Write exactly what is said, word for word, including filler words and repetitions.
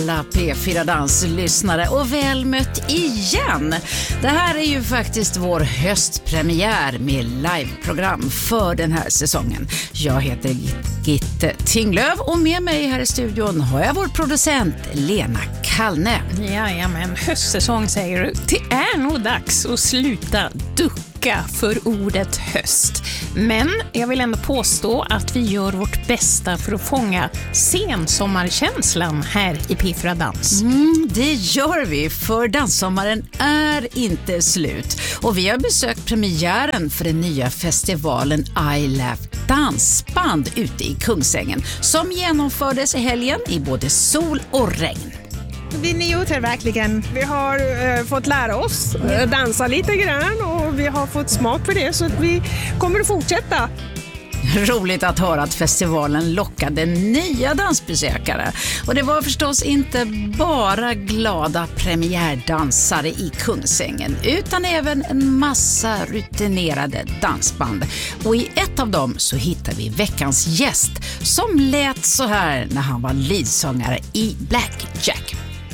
Alla P fyra Dans-lyssnare och väl mött igen. Det här är ju faktiskt vår höstpremiär med liveprogram för den här säsongen. Jag heter Gitte Tinglöf och med mig här i studion har jag vår producent Lena Kallne. Jajamän, höstsäsong säger du. Det är nog dags att sluta ducka för ordet höst. Men jag vill ändå påstå att vi gör vårt bästa för att fånga sensommarkänslan här i P fyra Dans. Mm, det gör vi, för danssommaren är inte slut. Och vi har besökt premiären för den nya festivalen I Laugh Dansband ute i Kungsängen som genomfördes i helgen i både sol och regn. Vi njuter verkligen. Vi har eh, fått lära oss eh, dansa lite grann och vi har fått smak för det så att vi kommer att fortsätta. Roligt att höra att festivalen lockade nya dansbesökare. Och det var förstås inte bara glada premiärdansare i Kungsängen utan även en massa rutinerade dansband. Och i ett av dem så hittar vi veckans gäst som lät så här när han var leadsångare i Black Jack.